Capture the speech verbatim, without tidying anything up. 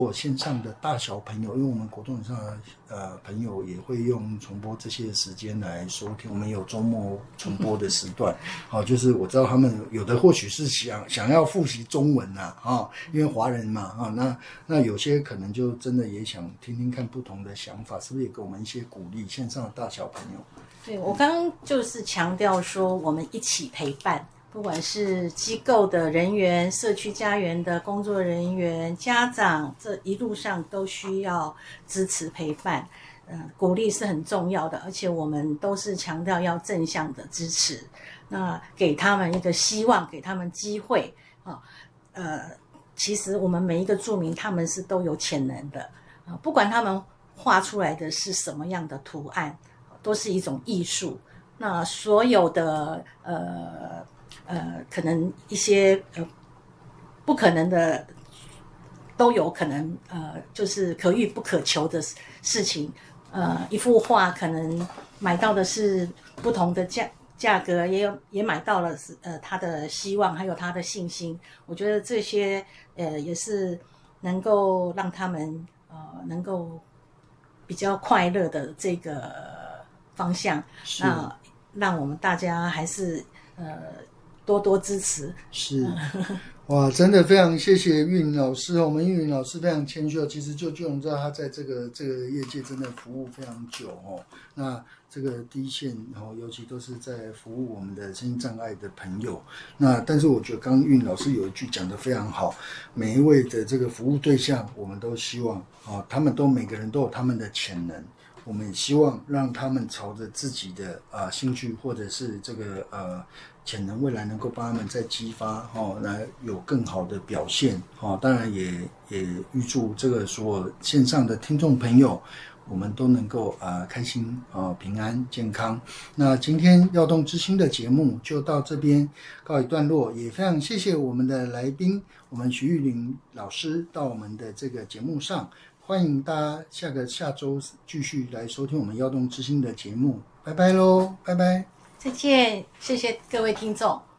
我线上的大小朋友，因为我们国中以上的呃朋友也会用重播这些时间来收听，我们有周末重播的时段。好、哦，就是我知道他们有的或许是想想要复习中文呐、啊，啊、哦，因为华人嘛，啊、哦，那那有些可能就真的也想听听看不同的想法，是不是也给我们一些鼓励？线上的大小朋友， 对，我刚刚就是强调说，我们一起陪伴。不管是机构的人员、社区家园的工作人员、家长，这一路上都需要支持陪伴，呃，鼓励是很重要的，而且我们都是强调要正向的支持，那给他们一个希望，给他们机会啊，呃，其实我们每一个住民他们是都有潜能的啊，不管他们画出来的是什么样的图案，都是一种艺术。那所有的呃。呃，可能一些呃不可能的都有可能，呃，就是可遇不可求的事情。呃，一幅画可能买到的是不同的价价格，也有也买到了呃他的希望，还有他的信心。我觉得这些呃也是能够让他们呃能够比较快乐的这个方向。那让我们大家还是呃。多多支持。 是，哇，真的非常谢谢玉玲老师。我们玉玲老师非常谦虚，其实就就能知道他在这个这个业界真的服务非常久哦。那这个第一线哦，尤其都是在服务我们的身心障碍的朋友。那但是我觉得刚刚玉玲老师有一句讲得非常好，每一位的这个服务对象，我们都希望哦，他们都每个人都有他们的潜能。我们也希望让他们朝着自己的啊、呃、兴趣或者是这个呃潜能，未来能够帮他们再激发哦，来有更好的表现哦。当然也也预祝这个所有线上的听众朋友，我们都能够啊、呃、开心啊、呃、平安健康。那今天耀动之星的节目就到这边告一段落，也非常谢谢我们的来宾，我们徐玉玲老师到我们的这个节目上。欢迎大家下个下周继续来收听我们耀动之星的节目，拜拜喽，拜拜， 再见，谢谢各位听众。